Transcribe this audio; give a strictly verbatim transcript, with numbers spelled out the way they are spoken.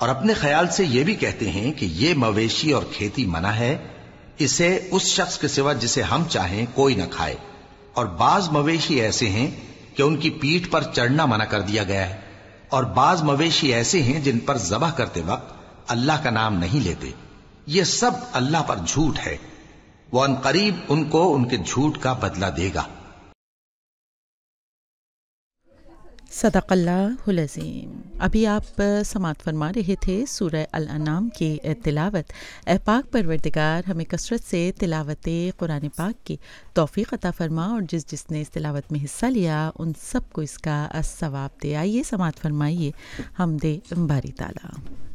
और अपने ख्याल से ये भी कहते हैं कि ये मवेशी और खेती मना है, इसे उस शख्स के सिवा जिसे हम चाहें कोई न खाए। और बाज मवेशी ऐसे हैं कि उनकी पीठ पर चढ़ना मना कर दिया गया है, और बाज मवेशी ऐसे हैं जिन पर ज़बह करते वक्त अल्लाह का नाम नहीं लेते। ये सब अल्लाह पर झूठ है, वो अनकरीब उनको उनके झूठ का बदला देगा। सदक़ल्लाहुल अज़ीम। अभी आप समात फरमा रहे थे सूरह अल अनाम की तिलावत। ए पाक परवरदिगार हमें कसरत से तिलावत कुरान पाक की तौफ़ीक़ अता फरमा, और जिस जिसने इस तिलावत में हिस्सा लिया उन सबको इसका सवाब दे। आइए समात फरमाइए हमदे बारी ताला।